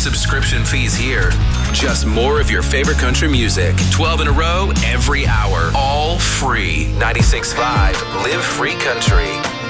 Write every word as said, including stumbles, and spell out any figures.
subscription fees here. Just more of your favorite country music. twelve in a row, every hour. All free. ninety-six point five Live Free Country.